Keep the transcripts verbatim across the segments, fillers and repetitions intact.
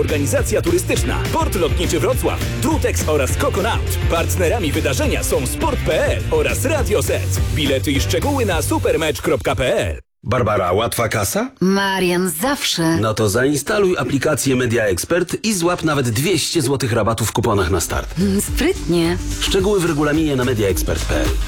Organizacja turystyczna, Port Lotniczy Wrocław, Trutex oraz Coconaut. Partnerami wydarzenia są sport kropka p l oraz Radio Z. Bilety i szczegóły na supermecz kropka p l. Barbara, łatwa kasa? Marian, zawsze. No to zainstaluj aplikację Media Expert i złap nawet dwieście złotych rabatu w kuponach na start. Mm, sprytnie. Szczegóły w regulaminie na media expert kropka p l.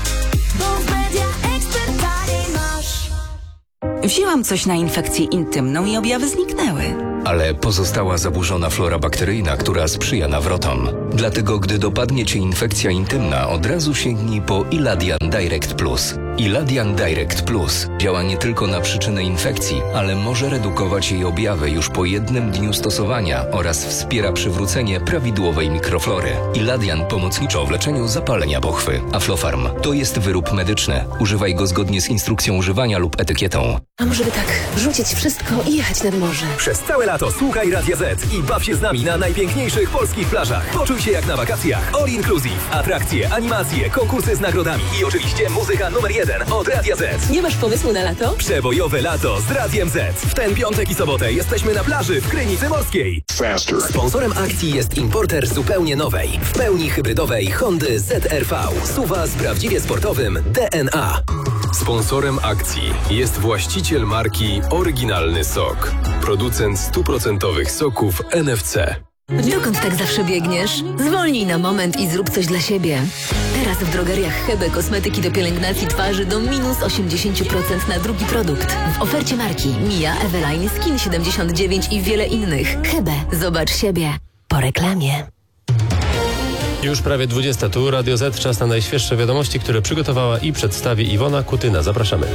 Wzięłam coś na infekcję intymną i objawy zniknęły. Ale pozostała zaburzona flora bakteryjna, która sprzyja nawrotom. Dlatego, gdy dopadnie Cię infekcja intymna, od razu sięgnij po Iladian Direct Plus. Iladian Direct Plus działa nie tylko na przyczynę infekcji, ale może redukować jej objawy już po jednym dniu stosowania oraz wspiera przywrócenie prawidłowej mikroflory. Iladian pomocniczo w leczeniu zapalenia pochwy. Aflofarm to jest wyrób medyczny. Używaj go zgodnie z instrukcją używania lub etykietą. A może by tak rzucić wszystko i jechać nad morze? Przez całe lato słuchaj Radia Z i baw się z nami na najpiękniejszych polskich plażach. Poczuj się jak na wakacjach. All inclusive. Atrakcje, animacje, konkursy z nagrodami i oczywiście muzyka numer jeden od Radia Z. Nie masz pomysłu na lato? Przebojowe lato z Radiem Z. W ten piątek i sobotę jesteśmy na plaży w Krynicy Morskiej. Faster. Sponsorem akcji jest importer zupełnie nowej, w pełni hybrydowej Hondy Z R V. Suwa z prawdziwie sportowym D N A. Sponsorem akcji jest właściciel marki Oryginalny Sok. Producent stuprocentowych soków N F C. Dokąd tak zawsze biegniesz? Zwolnij na moment i zrób coś dla siebie. Teraz w drogeriach Hebe kosmetyki do pielęgnacji twarzy do minus osiemdziesiąt procent na drugi produkt. W ofercie marki Mia, Eveline, Skin siedemdziesiąt dziewięć i wiele innych. Hebe, zobacz siebie. Po reklamie. Już prawie dwudziesta tu, Radio Z, czas na najświeższe wiadomości, które przygotowała i przedstawi Iwona Kutyna. Zapraszamy.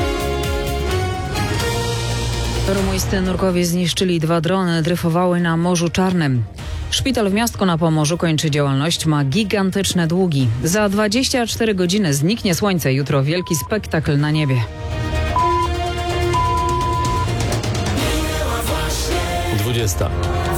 Rumuńscy nurkowie zniszczyli dwa drony, dryfowały na Morzu Czarnym. Szpital w Miastku na Pomorzu kończy działalność, ma gigantyczne długi. Za dwadzieścia cztery godziny zniknie słońce, jutro wielki spektakl na niebie. dwudziesta.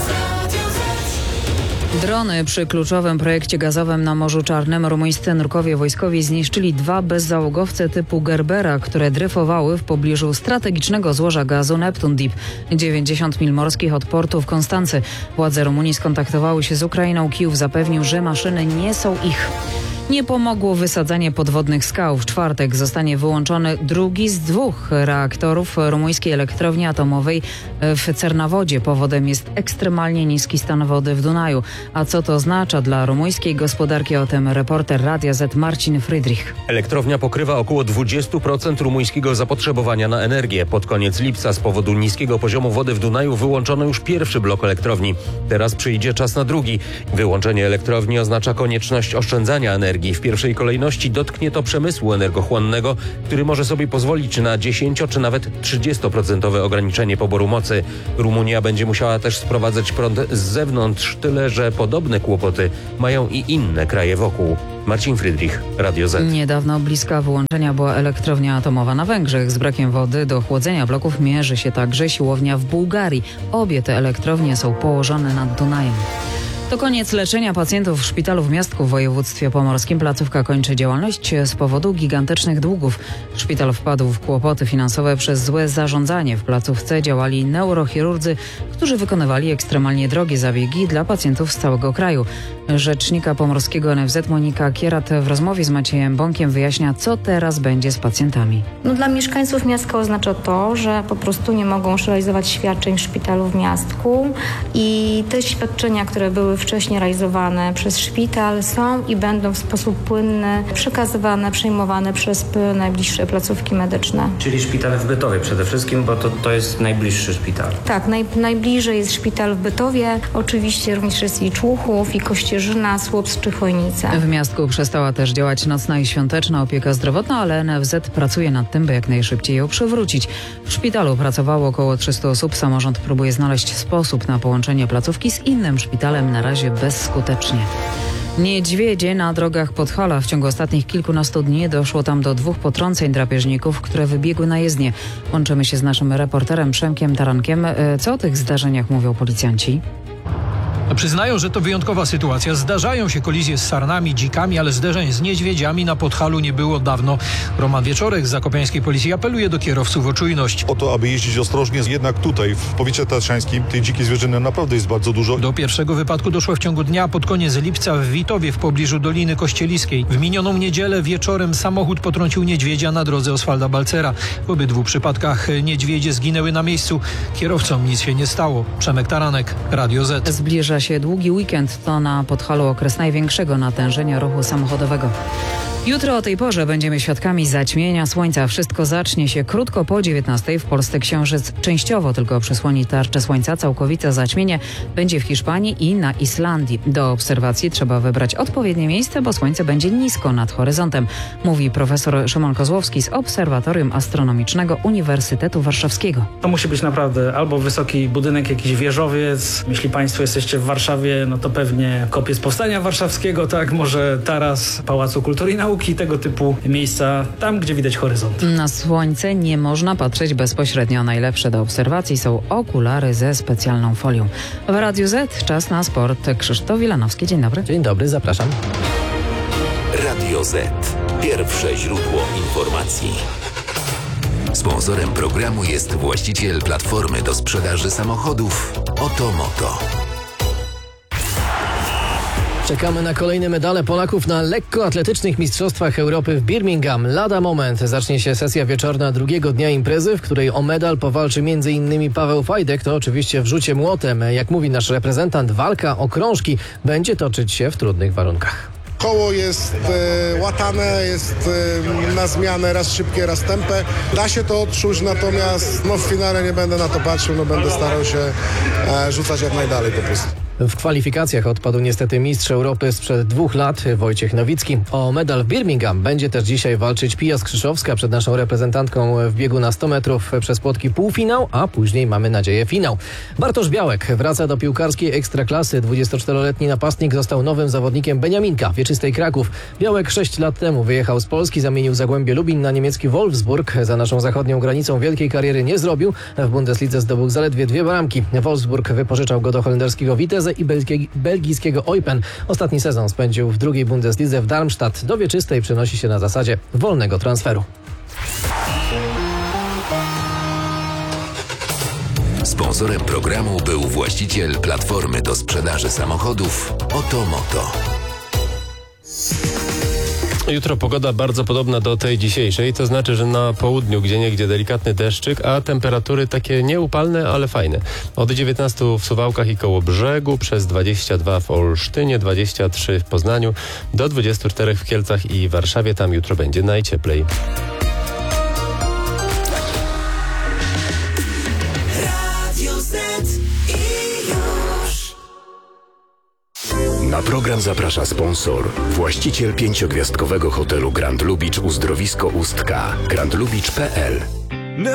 Drony przy kluczowym projekcie gazowym na Morzu Czarnym. Rumuńscy nurkowie wojskowi zniszczyli dwa bezzałogowce typu Gerbera, które dryfowały w pobliżu strategicznego złoża gazu Neptun Deep, dziewięćdziesiąt mil morskich od portu w Konstancy. Władze Rumunii skontaktowały się z Ukrainą. Kijów zapewnił, że maszyny nie są ich. Nie pomogło wysadzanie podwodnych skał. W czwartek zostanie wyłączony drugi z dwóch reaktorów rumuńskiej elektrowni atomowej w Cernawodzie. Powodem jest ekstremalnie niski stan wody w Dunaju. A co to oznacza dla rumuńskiej gospodarki? O tym reporter Radia Z Marcin Friedrich. Elektrownia pokrywa około dwadzieścia procent rumuńskiego zapotrzebowania na energię. Pod koniec lipca z powodu niskiego poziomu wody w Dunaju wyłączono już pierwszy blok elektrowni. Teraz przyjdzie czas na drugi. Wyłączenie elektrowni oznacza konieczność oszczędzania energii. W pierwszej kolejności dotknie to przemysłu energochłonnego, który może sobie pozwolić na dziesięcio czy nawet trzydziestoprocentowe ograniczenie poboru mocy. Rumunia będzie musiała też sprowadzać prąd z zewnątrz, tyle że podobne kłopoty mają i inne kraje wokół. Marcin Friedrich, Radio Z. Niedawno bliska wyłączenia była elektrownia atomowa na Węgrzech. Z brakiem wody do chłodzenia bloków mierzy się także siłownia w Bułgarii. Obie te elektrownie są położone nad Dunajem. To koniec leczenia pacjentów w szpitalu w Miastku w województwie pomorskim. Placówka kończy działalność z powodu gigantycznych długów. Szpital wpadł w kłopoty finansowe przez złe zarządzanie. W placówce działali neurochirurdzy, którzy wykonywali ekstremalnie drogie zabiegi dla pacjentów z całego kraju. Rzecznika pomorskiego N F Z Monika Kierat w rozmowie z Maciejem Bąkiem wyjaśnia, co teraz będzie z pacjentami. No, dla mieszkańców Miastka oznacza to, że po prostu nie mogą realizować świadczeń w szpitalu w Miastku i te świadczenia, które były wcześniej realizowane przez szpital, są i będą w sposób płynny przekazywane, przejmowane przez najbliższe placówki medyczne. Czyli szpital w Bytowie przede wszystkim, bo to, to jest najbliższy szpital. Tak, naj, najbliżej jest szpital w Bytowie, oczywiście również jest i Człuchów, i Kościerzyna, Słupsk czy Chojnice. W Miastku przestała też działać nocna i świąteczna opieka zdrowotna, ale N F Z pracuje nad tym, by jak najszybciej ją przywrócić. W szpitalu pracowało około trzysta osób. Samorząd próbuje znaleźć sposób na połączenie placówki z innym szpitalem, na razie bezskutecznie. Niedźwiedzie na drogach Podhala. W ciągu ostatnich kilkunastu dni doszło tam do dwóch potrąceń drapieżników, które wybiegły na jezdnię. Łączymy się z naszym reporterem Przemkiem Tarankiem. Co o tych zdarzeniach mówią policjanci? Przyznają, że to wyjątkowa sytuacja. Zdarzają się kolizje z sarnami, dzikami, ale zderzeń z niedźwiedziami na Podhalu nie było dawno. Roman Wieczorek z zakopiańskiej policji apeluje do kierowców o czujność. O to, aby jeździć ostrożnie, jednak tutaj w powiecie tatrzańskim tej dzikiej zwierzyny naprawdę jest bardzo dużo. Do pierwszego wypadku doszło w ciągu dnia pod koniec lipca w Witowie w pobliżu Doliny Kościeliskiej. W minioną niedzielę wieczorem samochód potrącił niedźwiedzia na drodze Oswalda Balcera. W obydwu przypadkach niedźwiedzie zginęły na miejscu. Kierowcom nic się nie stało. Przemek Taranek, Radio Z. Zbliża się długi weekend. To na Podhalu okres największego natężenia ruchu samochodowego. Jutro o tej porze będziemy świadkami zaćmienia słońca. Wszystko zacznie się krótko po dziewiętnastej. W Polsce księżyc częściowo tylko przysłoni tarczę słońca. Całkowite zaćmienie będzie w Hiszpanii i na Islandii. Do obserwacji trzeba wybrać odpowiednie miejsce, bo słońce będzie nisko nad horyzontem, mówi profesor Szymon Kozłowski z Obserwatorium Astronomicznego Uniwersytetu Warszawskiego. To musi być naprawdę albo wysoki budynek, jakiś wieżowiec. Jeśli Państwo jesteście w Warszawie, no to pewnie kopiec Powstania Warszawskiego, tak, może taras Pałacu Kultury i Nauki. Tego typu miejsca, tam gdzie widać horyzont. Na słońce nie można patrzeć bezpośrednio. Najlepsze do obserwacji są okulary ze specjalną folią. W Radiu Z czas na sport. Krzysztof Wilanowski, dzień dobry. Dzień dobry, zapraszam. Radio Z. Pierwsze źródło informacji. Sponsorem programu jest właściciel platformy do sprzedaży samochodów Oto Moto. Czekamy na kolejne medale Polaków na lekkoatletycznych mistrzostwach Europy w Birmingham. Lada moment zacznie się sesja wieczorna drugiego dnia imprezy, w której o medal powalczy m.in. Paweł Fajdek. To oczywiście w rzucie młotem. Jak mówi nasz reprezentant, walka o krążki będzie toczyć się w trudnych warunkach. Koło jest e, łatane, jest e, na zmianę, raz szybkie, raz tępe. Da się to odczuć, natomiast no, w finale nie będę na to patrzył, no, będę starał się e, rzucać jak najdalej po prostu. W kwalifikacjach odpadł niestety mistrz Europy sprzed dwóch lat Wojciech Nowicki. O medal w Birmingham będzie też dzisiaj walczyć Pia Skrzyszowska przed naszą reprezentantką w biegu na sto metrów przez płotki półfinał, a później mamy nadzieję finał. Bartosz Białek wraca do piłkarskiej ekstraklasy. dwudziestoczteroletni napastnik został nowym zawodnikiem Beniaminka Wieczystej Kraków. Białek sześć lat temu wyjechał z Polski, zamienił Zagłębie Lubin na niemiecki Wolfsburg. Za naszą zachodnią granicą wielkiej kariery nie zrobił. W Bundeslidze zdobył zaledwie dwie bramki. Wolfsburg wypożyczał go do holenderskiego Vitesse i belgijskiego Eupen. Ostatni sezon spędził w drugiej Bundeslidze w Darmstadt. Do Wieczystej przenosi się na zasadzie wolnego transferu. Sponsorem programu był właściciel platformy do sprzedaży samochodów Oto Moto. Jutro pogoda bardzo podobna do tej dzisiejszej, to znaczy, że na południu gdzieniegdzie delikatny deszczyk, a temperatury takie nieupalne, ale fajne. Od dziewiętnastu w Suwałkach i Kołobrzegu, przez dwadzieścia dwa w Olsztynie, dwadzieścia trzy w Poznaniu, do dwudziestu czterech w Kielcach i Warszawie. Tam jutro będzie najcieplej. Na program zaprasza sponsor, właściciel pięciogwiazdkowego hotelu Grand Lubicz Uzdrowisko Ustka, grand lubicz kropka p l.